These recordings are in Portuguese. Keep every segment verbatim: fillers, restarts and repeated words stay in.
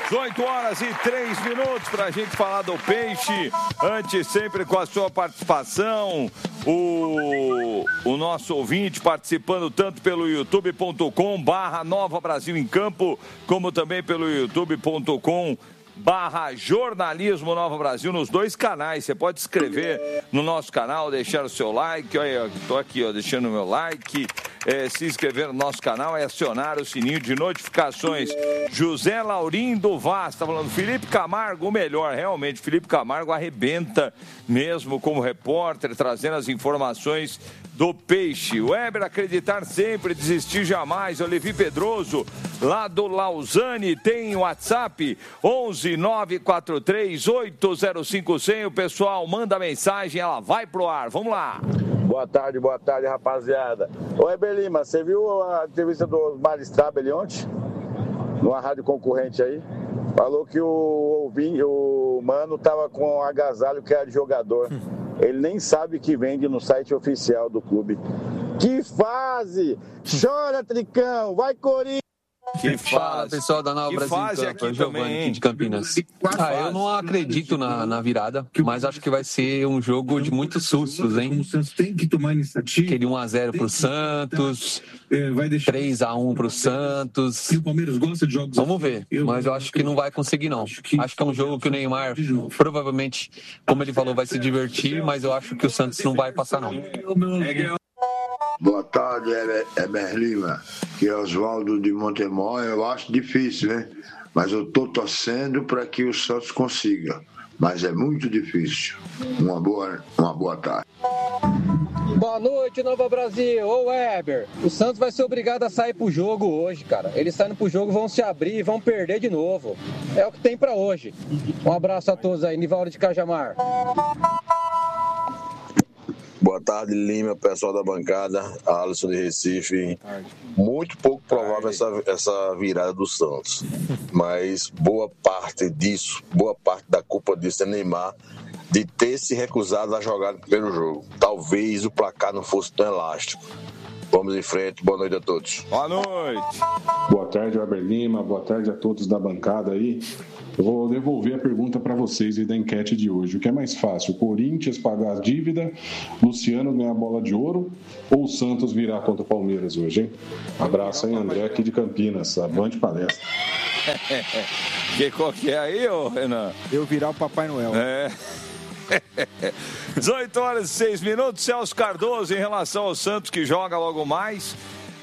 oito horas e três minutos para a gente falar do peixe. Antes, sempre com a sua participação, o, o nosso ouvinte participando tanto pelo youtube ponto com barra Nova Brasil em Campo, como também pelo youtube ponto com barra Jornalismo Nova Brasil, nos dois canais. Você pode escrever no nosso canal, deixar o seu like. Olha, estou aqui, ó, deixando o meu like. É, se inscrever no nosso canal é acionar o sininho de notificações. José Laurindo Vaz está falando, Felipe Camargo, o melhor, realmente, Felipe Camargo arrebenta mesmo como repórter, trazendo as informações do peixe. Weber, acreditar sempre, desistir jamais. Olevi Pedroso, lá do Lausanne, tem WhatsApp onze nove quatro três oito zero cinco cem. O pessoal manda mensagem, ela vai pro ar. Vamos lá. Boa tarde, boa tarde, rapaziada. Ô, Weber Lima, você viu a entrevista do Mário Strabel ontem? Numa rádio concorrente aí? Falou que o, o, o Mano tava com um agasalho que era de jogador. Ele nem sabe que vende no site oficial do clube. Que fase! Chora, Tricão! Vai, Corinthians! Que Fala, pessoal da Nova que Brasil fase Campo, aqui Giovanni também, aqui de Campinas. Ah, eu não acredito na, na virada, mas acho que vai ser um jogo de muitos sustos, hein? O Santos tem que tomar iniciativa. Aquele um a zero pro Santos, três a um pro Santos. E o Palmeiras gosta de jogos. Vamos ver, mas eu acho que não vai conseguir, não. Acho que é um jogo que o Neymar, provavelmente, como ele falou, vai se divertir, mas eu acho que o Santos não vai passar, não. Boa tarde, Heber Lima. Que é Oswaldo de Montemor. Eu acho difícil, né? Mas eu estou torcendo para que o Santos consiga. Mas é muito difícil. Uma boa, uma boa tarde. Boa noite, Nova Brasil. Ô, Weber, o Santos vai ser obrigado a sair pro jogo hoje, cara. Eles saindo pro jogo, vão se abrir e vão perder de novo. É o que tem pra hoje. Um abraço a todos aí. Nivaldo de Cajamar. Boa tarde, Lima, pessoal da bancada, Alisson de Recife. Muito pouco provável essa, essa virada do Santos, mas boa parte disso, boa parte da culpa disso é Neymar, de ter se recusado a jogar no primeiro jogo. Talvez o placar não fosse tão elástico. Vamos em frente, boa noite a todos. Boa noite. Boa tarde, Weber Lima, boa tarde a todos da bancada aí. Eu vou devolver a pergunta para vocês aí da enquete de hoje. O que é mais fácil, o Corinthians pagar a dívida, Luciano ganhar a bola de ouro ou o Santos virar contra o Palmeiras hoje, hein? Abraço aí, André, aqui de Campinas. Avante palestra. Que qual que é aí, ô Renan? Eu virar o Papai Noel. É. dezoito horas e seis minutos, Celso Cardoso em relação ao Santos que joga logo mais,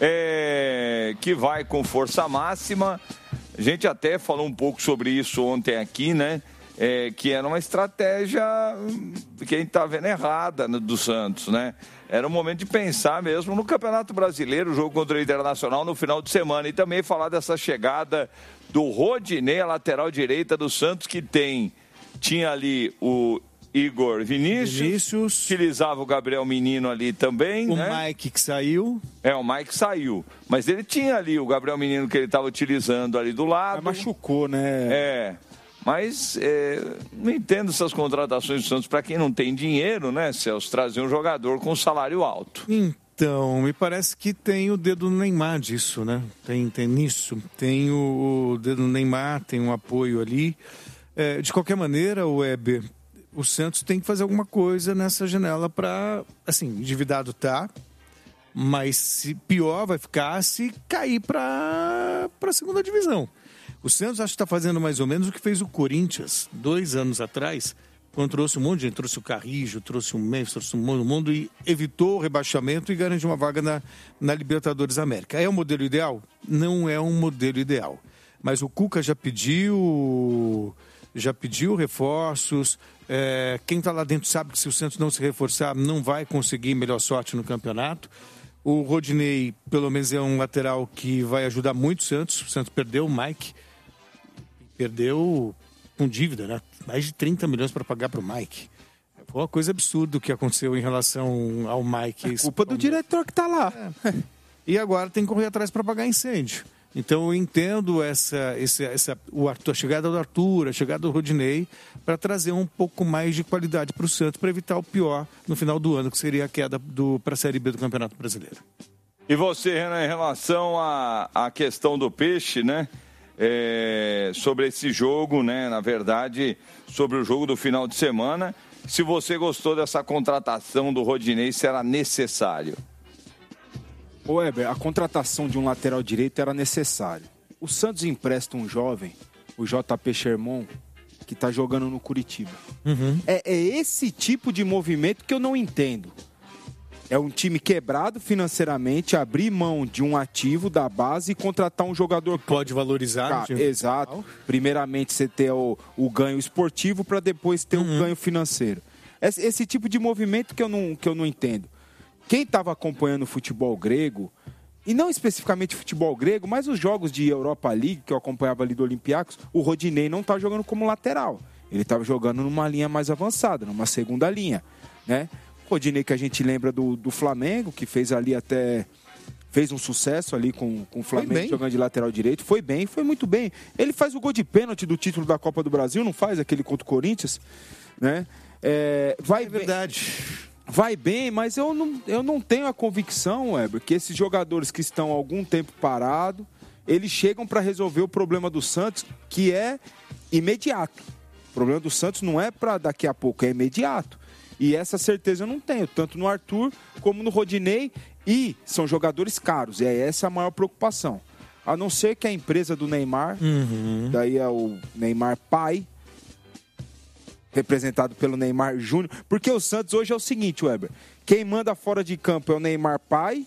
é, que vai com força máxima. A gente até falou um pouco sobre isso ontem aqui, né? É, que era uma estratégia que a gente está vendo errada no, do Santos, né? Era um momento de pensar mesmo no Campeonato Brasileiro, o jogo contra o Internacional no final de semana. E também falar dessa chegada do Rodinei, a lateral direita do Santos, que tem, tinha ali o Igor Vinícius, Vinícius, utilizava o Gabriel Menino ali também, o né? Mike que saiu. É, o Mike saiu. Mas ele tinha ali o Gabriel Menino que ele estava utilizando ali do lado. Mas machucou, né? É. Mas é, não entendo essas contratações do Santos para quem não tem dinheiro, né, Celso? Trazer um jogador com salário alto. Então, me parece que tem o dedo no Neymar disso, né? Tem, tem nisso. Tem o dedo no Neymar, tem um apoio ali. É, de qualquer maneira, o Weber, o Santos tem que fazer alguma coisa nessa janela para, assim, endividado tá, mas se pior vai ficar se cair para a segunda divisão. O Santos acho que está fazendo mais ou menos o que fez o Corinthians dois anos atrás, quando trouxe um monte de gente, trouxe o Carrijo, trouxe o Memphis, trouxe um monte, um mundo e evitou o rebaixamento e garantiu uma vaga na, na Libertadores América. É o modelo ideal? Não é um modelo ideal. Mas o Cuca já pediu, já pediu reforços. É, quem está lá dentro sabe que se o Santos não se reforçar, não vai conseguir melhor sorte no campeonato. O Rodinei, pelo menos, é um lateral que vai ajudar muito o Santos. O Santos perdeu o Mike. Perdeu com dívida, né? Mais de trinta milhões para pagar para o Mike. Foi uma coisa absurda o que aconteceu em relação ao Mike. É culpa do diretor que está lá. É. E agora tem que correr atrás para pagar incêndio. Então eu entendo essa, essa, essa, o Arthur, a chegada do Arthur, a chegada do Rodinei, para trazer um pouco mais de qualidade para o Santos, para evitar o pior no final do ano, que seria a queda para a Série B do Campeonato Brasileiro. E você, Renan, em relação à, à questão do peixe, né? é, sobre esse jogo, né? Na verdade, sobre o jogo do final de semana. Se você gostou dessa contratação do Rodinei, se era necessário. Ô, Weber, a contratação de um lateral direito era necessário. O Santos empresta um jovem, o J P Sherman, que está jogando no Curitiba. Uhum. É, é esse tipo de movimento que eu não entendo. É um time quebrado financeiramente, abrir mão de um ativo da base e contratar um jogador... Pode valorizar. Ah, exato. Primeiramente você ter o, o ganho esportivo para depois ter uhum. o ganho financeiro. Esse, esse tipo de movimento que eu não, que eu não entendo. Quem estava acompanhando o futebol grego, e não especificamente futebol grego, mas os jogos de Europa League, que eu acompanhava ali do Olympiacos, o Rodinei não estava jogando como lateral. Ele estava jogando numa linha mais avançada, numa segunda linha, né? Rodinei que a gente lembra do, do Flamengo, que fez ali até... Fez um sucesso ali com, com o Flamengo jogando de lateral direito. Foi bem, foi muito bem. Ele faz o gol de pênalti do título da Copa do Brasil, não faz aquele contra o Corinthians, né? É, vai é verdade. Bem, vai bem, mas eu não, eu não tenho a convicção, Weber, que esses jogadores que estão há algum tempo parados, eles chegam para resolver o problema do Santos, que é imediato. O problema do Santos não é para daqui a pouco, é imediato. E essa certeza eu não tenho, tanto no Arthur como no Rodinei. E são jogadores caros, e é essa a maior preocupação. A não ser que a empresa do Neymar, uhum. daí é o Neymar pai, representado pelo Neymar Júnior. Porque o Santos hoje é o seguinte, Weber. Quem manda fora de campo é o Neymar pai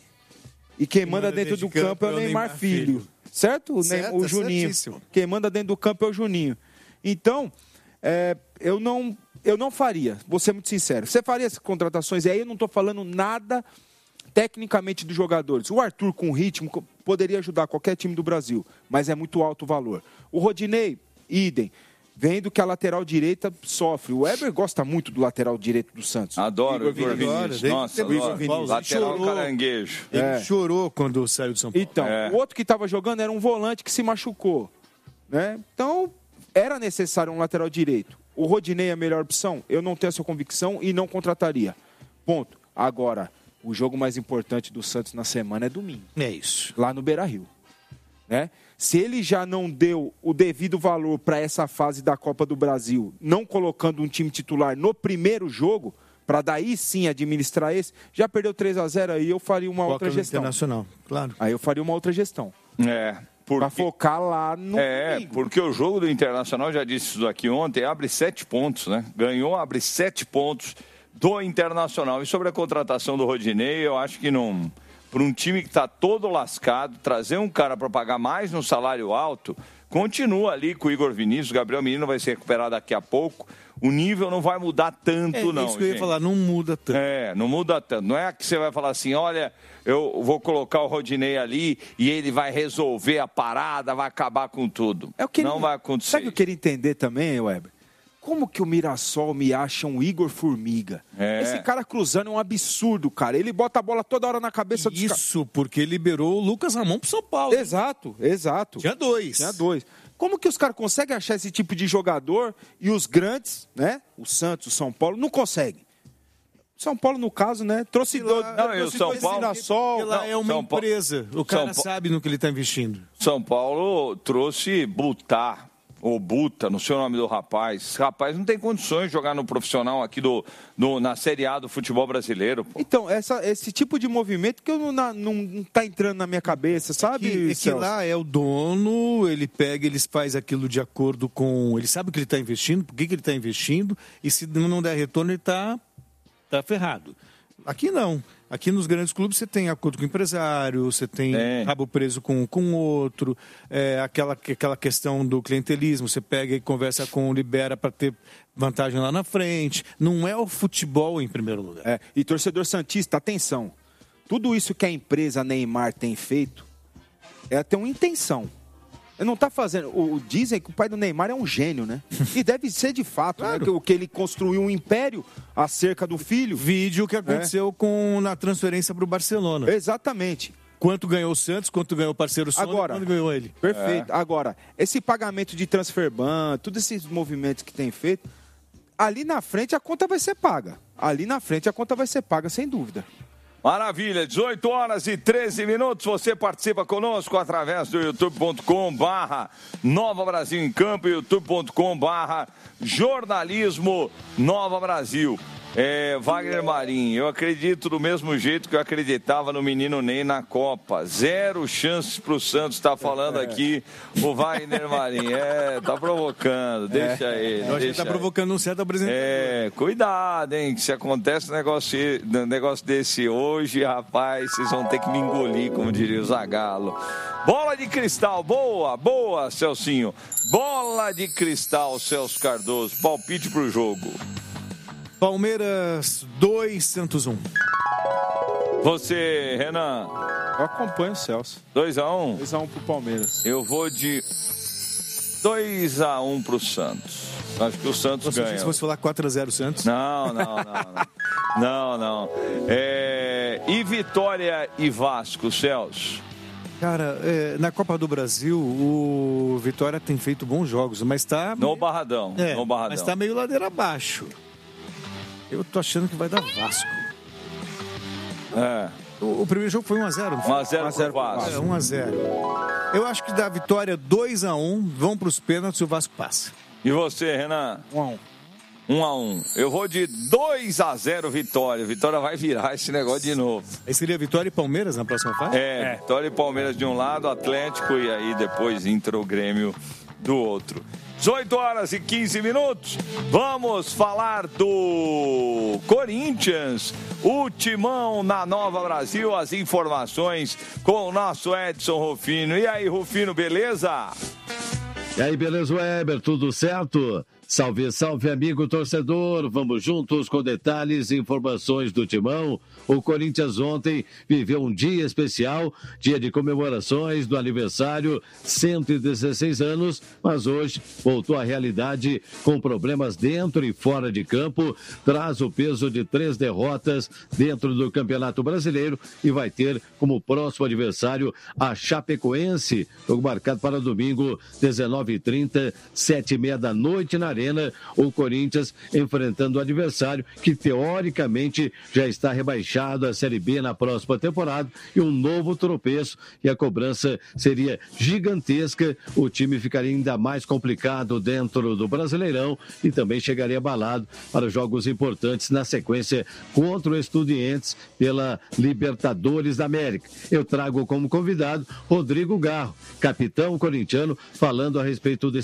e quem, quem manda, manda dentro, dentro do campo, campo é o Neymar, Neymar filho. filho. Certo? O, certo, o Juninho. Certíssimo. Quem manda dentro do campo é o Juninho. Então, é, eu não... Eu não faria, vou ser muito sincero. Você faria essas contratações? E aí eu não estou falando nada tecnicamente dos jogadores. O Arthur, com ritmo, poderia ajudar qualquer time do Brasil, mas é muito alto o valor. O Rodinei, idem. Vendo que a lateral direita sofre. O Weber gosta muito do lateral direito do Santos. Adoro o Igor Vinícius. Nossa, adoro. Vinícius. Lateral chorou, caranguejo. Ele é. chorou quando saiu de São Paulo. Então, é. o outro que estava jogando era um volante que se machucou. Né? Então, era necessário um lateral direito. O Rodinei é a melhor opção? Eu não tenho essa convicção e não contrataria. Ponto. Agora, o jogo mais importante do Santos na semana é domingo. É isso. Lá no Beira-Rio. Né? Se ele já não deu o devido valor para essa fase da Copa do Brasil, não colocando um time titular no primeiro jogo, para daí sim administrar esse, já perdeu três a zero, aí eu faria uma Foca outra gestão. Internacional, claro. Aí eu faria uma outra gestão. É... Porque... Para focar lá no É, domingo. Porque o jogo do Internacional, já disse isso aqui ontem, abre sete pontos, né? Ganhou, abre sete pontos do Internacional. E sobre a contratação do Rodinei, eu acho que não... Para um time que está todo lascado, trazer um cara para pagar mais no salário alto, continua ali com o Igor Vinícius, o Gabriel Menino vai se recuperar daqui a pouco. O nível não vai mudar tanto, é, não, isso que eu gente. ia falar, não muda tanto. É, não muda tanto. Não é que você vai falar assim, olha, eu vou colocar o Rodinei ali e ele vai resolver a parada, vai acabar com tudo. É o que não ele... vai acontecer. Sabe o que eu queria entender também, Weber? Como que o Mirassol me acha um Igor Formiga? É. Esse cara cruzando é um absurdo, cara. Ele bota a bola toda hora na cabeça dos caras. Isso, porque liberou o Lucas Ramon pro São Paulo. Exato, exato. Tinha dois. Tinha dois. Como que os caras conseguem achar esse tipo de jogador e os grandes, né? O Santos, o São Paulo, não conseguem. São Paulo, no caso, né? Trouxe dois. Não, trouxe o São dois Paulo. Mirassol. Ela é uma São empresa. O cara São sabe no que ele está investindo. São Paulo trouxe Butá, ou Buta, não sei o nome do rapaz. Esse rapaz não tem condições de jogar no profissional aqui do, do, na Série A do futebol brasileiro. Pô. Então, essa, esse tipo de movimento que eu não, na, não, não tá entrando na minha cabeça, sabe? É que, é que lá é o dono, ele pega, ele faz aquilo de acordo com... Ele sabe o que ele está investindo, por que, que ele está investindo, e se não der retorno, ele está tá ferrado. Aqui não. Aqui nos grandes clubes você tem acordo com o empresário, você tem é. rabo preso com com outro, é, aquela, aquela questão do clientelismo, você pega e conversa com o Libera para ter vantagem lá na frente. Não é o futebol em primeiro lugar. É. E torcedor santista, atenção. Tudo isso que a empresa Neymar tem feito é ter uma intenção. Ele não está fazendo... O, dizem que o pai do Neymar é um gênio, né? E deve ser de fato, claro. Né? Que, que ele construiu um império acerca do filho. Vídeo que aconteceu é. com, na transferência para o Barcelona. Exatamente. Quanto ganhou o Santos, quanto ganhou o parceiro Sony, Agora, quanto ganhou ele. Perfeito. É. Agora, esse pagamento de transferban, todos esses movimentos que tem feito, ali na frente a conta vai ser paga. Ali na frente a conta vai ser paga, sem dúvida. Maravilha, dezoito horas e treze minutos, você participa conosco através do youtube ponto com barra Nova Brasil em Campo, youtube ponto com barra jornalismo Nova Brasil. É, Wagner Marinho, eu acredito do mesmo jeito que eu acreditava no menino Ney na Copa. Zero chances pro Santos, está falando aqui o Wagner Marinho. É, tá provocando, deixa é. ele. Eu acho que ele tá provocando um certo apresentador. É, cuidado, hein, que se acontece um negócio, um negócio desse hoje, rapaz, vocês vão ter que me engolir, como diria o Zagallo. Bola de cristal, boa, boa, Celcinho. Bola de cristal, Celso Cardoso. Palpite pro jogo. Palmeiras dois, Santos um. Você, Renan? Eu acompanho o Celso. dois a um? dois a um pro Palmeiras. Eu vou de dois a um pro Santos. Acho que o Santos Você ganha. se fosse falar quatro a zero Santos? Não, não, não. Não, não. não. É... E Vitória e Vasco, Celso? Cara, é, na Copa do Brasil, o Vitória tem feito bons jogos, mas tá... No Barradão, é, no Barradão. Mas tá meio ladeira abaixo. Eu tô achando que vai dar Vasco. É. O, o primeiro jogo foi um a zero. um a zero pro Vasco. É, um a zero. Eu acho que dá Vitória dois a um, vão pros pênaltis e o Vasco passa. E você, Renan? um a um. um a um. Eu vou de dois a zero Vitória. Vitória vai virar esse negócio de novo. Aí seria Vitória e Palmeiras na próxima fase? É, é. Vitória e Palmeiras de um lado, Atlético e aí depois Inter o Grêmio do outro. dezoito horas e quinze minutos, vamos falar do Corinthians, o Timão na Nova Brasil, as informações com o nosso Edson Rufino. E aí, Rufino, beleza? E aí, beleza, Weber, tudo certo? Salve, salve, amigo torcedor. Vamos juntos com detalhes e informações do Timão. O Corinthians ontem viveu um dia especial, dia de comemorações do aniversário, cento e dezesseis anos, mas hoje voltou à realidade com problemas dentro e fora de campo, traz o peso de três derrotas dentro do Campeonato Brasileiro e vai ter como próximo adversário a Chapecoense, jogo marcado para domingo, dezenove e trinta, sete e meia da noite na Arena. O Corinthians enfrentando o adversário que teoricamente já está rebaixado à Série B na próxima temporada e um novo tropeço e a cobrança seria gigantesca, o time ficaria ainda mais complicado dentro do Brasileirão e também chegaria abalado para jogos importantes na sequência contra o Estudiantes pela Libertadores da América. Eu trago como convidado Rodrigo Garro, capitão corintiano, falando a respeito desse